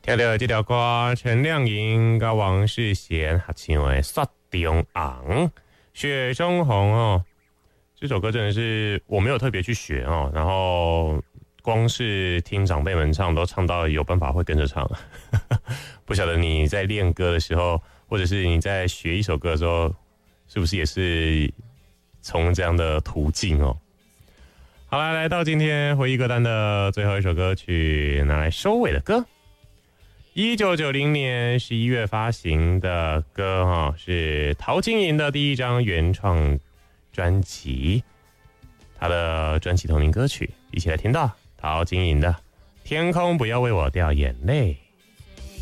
听到这条歌，陈亮颖跟王世贤合唱的《雪中红》，雪中红哦，这首歌真的是我没有特别去学哦，然后光是听长辈们唱都唱到有办法会跟着唱。不晓得你在练歌的时候，或者是你在学一首歌的时候，是不是也是从这样的途径哦？好啦，来到今天回忆歌单的最后一首歌曲，拿来收尾的歌。1990年11月发行的歌哈，是陶晶莹的第一张原创专辑，她的专辑同名歌曲，一起来听到陶晶莹的《天空不要为我掉眼泪》。